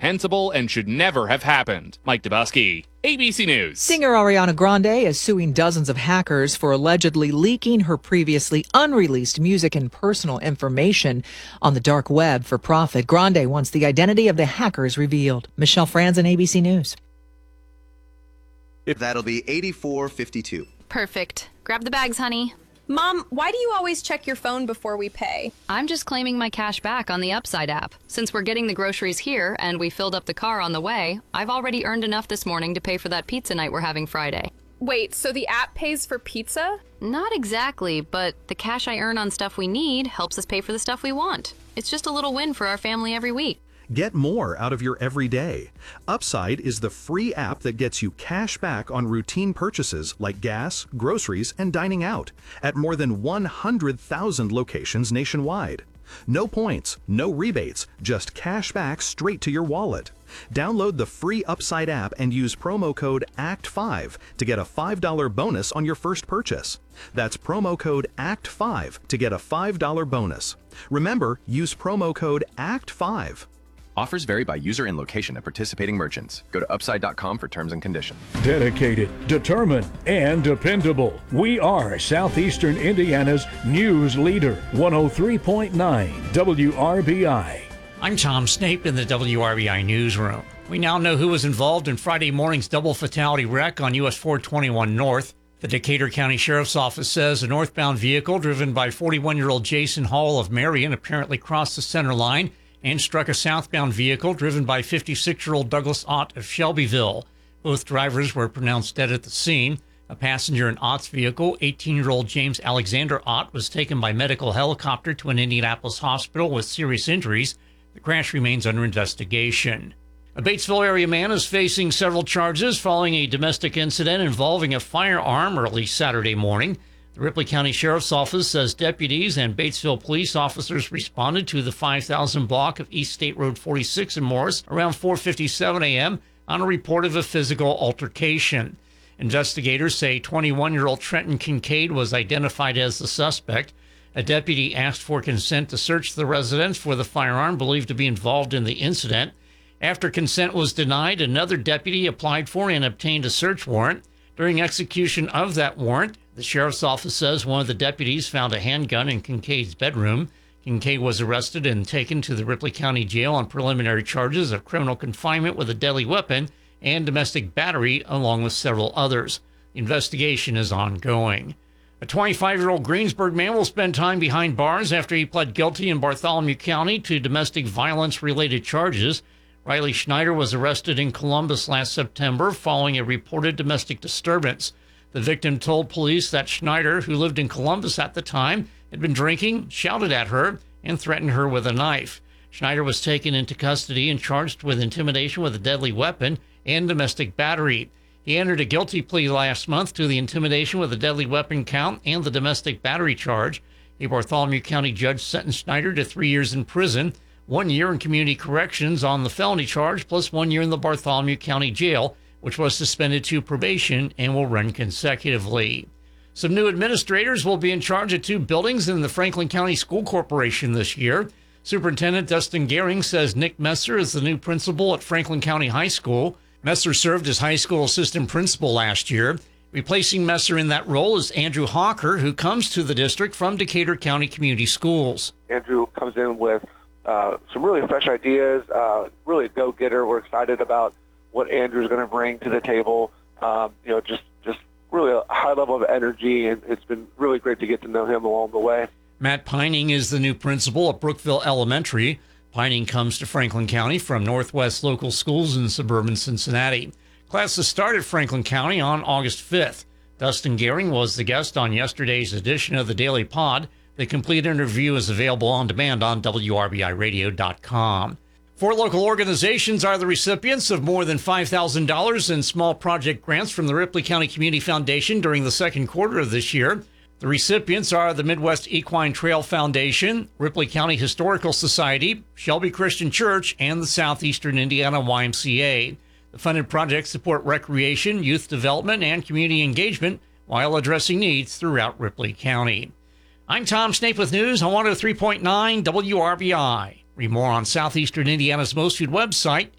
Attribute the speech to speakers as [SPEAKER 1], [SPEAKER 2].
[SPEAKER 1] reprehensible and should never have happened. Mike Dubusky, ABC News.
[SPEAKER 2] Singer Ariana Grande is suing dozens of hackers for allegedly leaking her previously unreleased music and personal information on the dark web for profit. Grande wants the identity of the hackers revealed. Michelle Franzen, ABC News.
[SPEAKER 3] That'll be $84.52.
[SPEAKER 4] Perfect. Grab the bags, honey.
[SPEAKER 5] Mom, why do you always check your phone before we pay?
[SPEAKER 4] I'm just claiming my cash back on the Upside app. Since we're getting the groceries here and we filled up the car on the way, I've already earned enough this morning to pay for that pizza night we're having Friday.
[SPEAKER 5] Wait, so the app pays for pizza?
[SPEAKER 4] Not exactly, but the cash I earn on stuff we need helps us pay for the stuff we want. It's just a little win for our family every week.
[SPEAKER 6] Get more out of your everyday. Upside is the free app that gets you cash back on routine purchases like gas, groceries, and dining out at more than 100,000 locations nationwide. No points, no rebates, just cash back straight to your wallet. Download the free Upside app and use promo code ACT5 to get a $5 bonus on your first purchase. That's promo code ACT5 to get a $5 bonus. Remember, use promo code ACT5.
[SPEAKER 7] Offers vary by user and location at participating merchants. Go to upside.com for terms and conditions.
[SPEAKER 8] Dedicated, determined, and dependable. We are Southeastern Indiana's news leader. 103.9 WRBI.
[SPEAKER 9] I'm Tom Snape in the WRBI newsroom. We now know who was involved in Friday morning's double fatality wreck on US 421 North. The Decatur County Sheriff's Office says a northbound vehicle driven by 41-year-old Jason Hall of Marion apparently crossed the center line and struck a southbound vehicle driven by 56-year-old Douglas Ott of Shelbyville. Both drivers were pronounced dead at the scene. A passenger in Ott's vehicle, 18-year-old James Alexander Ott, was taken by medical helicopter to an Indianapolis hospital with serious injuries. The crash remains under investigation. A Batesville area man is facing several charges following a domestic incident involving a firearm early Saturday morning. The Ripley County Sheriff's Office says deputies and Batesville police officers responded to the 5000 block of East State Road 46 in Morris around 4:57 a.m. on a report of a physical altercation. Investigators say 21-year-old Trenton Kincaid was identified as the suspect. A deputy asked for consent to search the residence for the firearm believed to be involved in the incident. After consent was denied, another deputy applied for and obtained a search warrant. During execution of that warrant, the sheriff's office says one of the deputies found a handgun in Kincaid's bedroom. Kincaid was arrested and taken to the Ripley County Jail on preliminary charges of criminal confinement with a deadly weapon and domestic battery, along with several others. The investigation is ongoing. A 25-year-old Greensburg man will spend time behind bars after he pled guilty in Bartholomew County to domestic violence-related charges. Riley Schneider was arrested in Columbus last September following a reported domestic disturbance. The victim told police that Schneider, who lived in Columbus at the time, had been drinking, shouted at her, and threatened her with a knife. Schneider was taken into custody and charged with intimidation with a deadly weapon and domestic battery. He entered a guilty plea last month to the intimidation with a deadly weapon count and the domestic battery charge. A Bartholomew County judge sentenced Schneider to 3 years in prison, 1 year in community corrections on the felony charge, plus 1 year in the Bartholomew County Jail, which was suspended to probation and will run consecutively. Some new administrators will be in charge of 2 buildings in the Franklin County School Corporation this year. Superintendent Dustin Gehring says Nick Messer is the new principal at Franklin County High School. Messer served as high school assistant principal last year. Replacing Messer in that role is Andrew Hawker, who comes to the district from Decatur County Community Schools.
[SPEAKER 10] Andrew comes in with some really fresh ideas, really a go-getter. We're excited about what Andrew's going to bring to the table. Just really a high level of energy, and it's been really great to get to know him along the way.
[SPEAKER 9] Matt Pining is the new principal at Brookville Elementary. Pining comes to Franklin County from Northwest Local Schools in suburban Cincinnati. Classes start at Franklin County on August 5th. Dustin Gehring was the guest on yesterday's edition of the Daily Pod. The complete interview is available on demand on WRBIRadio.com. 4 local organizations are the recipients of more than $5,000 in small project grants from the Ripley County Community Foundation during the second quarter of this year. The recipients are the Midwest Equine Trail Foundation, Ripley County Historical Society, Shelby Christian Church, and the Southeastern Indiana YMCA. The funded projects support recreation, youth development, and community engagement while addressing needs throughout Ripley County. I'm Tom Snape with news on 103.9 WRBI. Read more on Southeastern Indiana's most viewed website,